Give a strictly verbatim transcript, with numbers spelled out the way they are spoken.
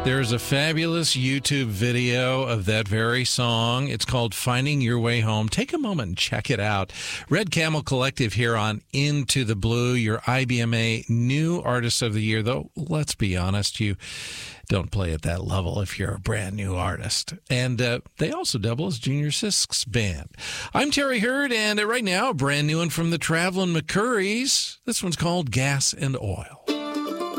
There's a fabulous YouTube video of that very song. It's called Finding Your Way Home. Take a moment and check it out. Red Camel Collective here on Into the Blue, your I B M A New Artist of the Year. Though, let's be honest, you don't play at that level if you're a brand new artist. And uh, they also double as Junior Sisk's band. I'm Terry Hurd, and uh, right now, a brand new one from the Traveling McCurries. This one's called Gas and Oil.